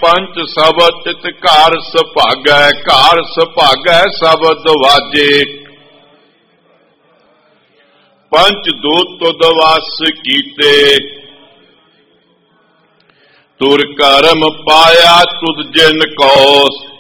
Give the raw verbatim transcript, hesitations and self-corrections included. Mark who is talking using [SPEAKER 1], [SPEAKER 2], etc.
[SPEAKER 1] ਪੰਚ ਸਬਦ ਤਿਤ ਘਰ ਸੁਭਾਗੈ, ਘਰ ਸੁਭਾਗੈ ਸ਼ਬਦ ਵਾਜੇ। ਪੰਚ ਦੂਤ ਤੁਧ ਵਸ ਕੀਤੇ, ਤੁਰ ਕਰਮ ਪਾਇਆ ਤੁਧ ਜਿਨ ਕੋ।